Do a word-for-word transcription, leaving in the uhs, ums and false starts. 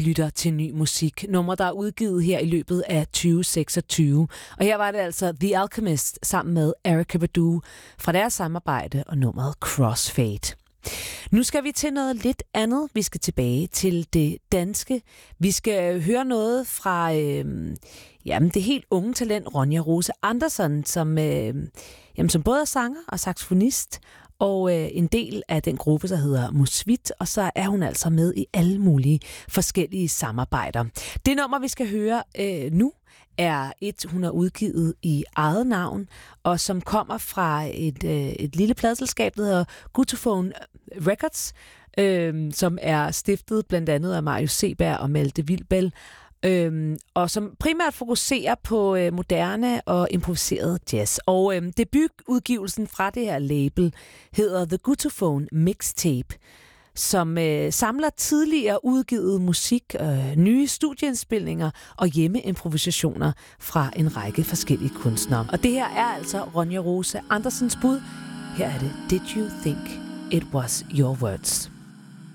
lytter til ny musik. Nummer, der er udgivet her i løbet af tyve seksogtyve. Og her var det altså The Alchemist sammen med Erykah Badu fra deres samarbejde og nummeret Crossfade. Nu skal vi til noget lidt andet. Vi skal tilbage til det danske. Vi skal høre noget fra øh, jamen, det helt unge talent Ronja Rose Andersson, som, øh, jamen, som både er sanger og saxofonist, og øh, en del af den gruppe, der hedder Musvit, og så er hun altså med i alle mulige forskellige samarbejder. Det nummer, vi skal høre øh, nu, er et, hun har udgivet i eget navn, og som kommer fra et, øh, et lille pladeselskab, der hedder Gutophone Records, øh, som er stiftet blandt andet af Marius Seberg og Malte Wilbel, øh, og som primært fokuserer på øh, moderne og improviseret jazz. Og øh, debutudgivelsen fra det her label hedder The Gutophone Mixtape, som øh, samler tidligere udgivet musik, øh, nye studieindspilninger og hjemmeimprovisationer fra en række forskellige kunstnere. Og det her er altså Ronja Rose Andersens bud. Her er det Did You Think It Was Your Words?